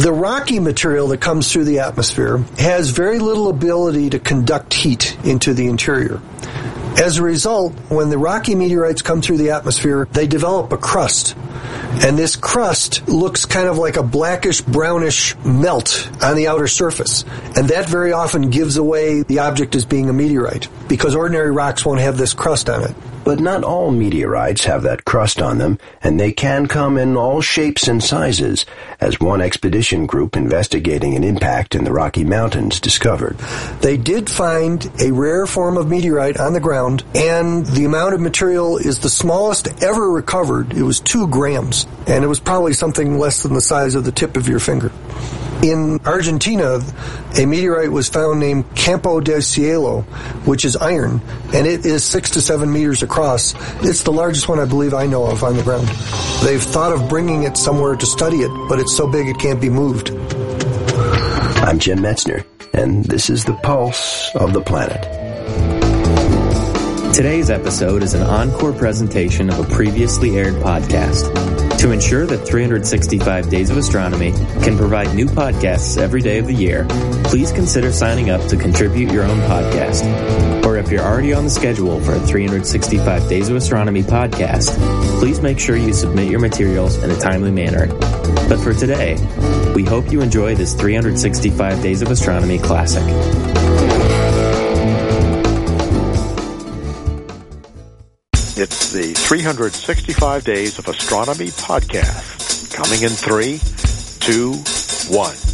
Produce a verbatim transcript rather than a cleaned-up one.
The rocky material that comes through the atmosphere has very little ability to conduct heat into the interior. As a result, when the rocky meteorites come through the atmosphere, they develop a crust. And this crust looks kind of like a blackish, brownish melt on the outer surface. And that very often gives away the object as being a meteorite, because ordinary rocks won't have this crust on it. But not all meteorites have that crust on them, and they can come in all shapes and sizes, as one expedition group investigating an impact in the Rocky Mountains discovered. They did find a rare form of meteorite on the ground, and the amount of material is the smallest ever recovered. It was two grams, and it was probably something less than the size of the tip of your finger. In Argentina, a meteorite was found named Campo del Cielo, which is iron, and it is six to seven meters across. It's the largest one I believe I know of on the ground. They've thought of bringing it somewhere to study it, but it's so big it can't be moved. I'm Jim Metzner, and this is the Pulse of the Planet. Today's episode is an encore presentation of a previously aired podcast. To ensure that three hundred sixty-five Days of Astronomy can provide new podcasts every day of the year, please consider signing up to contribute your own podcast. Or if you're already on the schedule for a three hundred sixty-five Days of Astronomy podcast, please make sure you submit your materials in a timely manner. But for today, we hope you enjoy this three hundred sixty-five Days of Astronomy classic. It's the three hundred sixty-five Days of Astronomy podcast. Coming in three, two, one.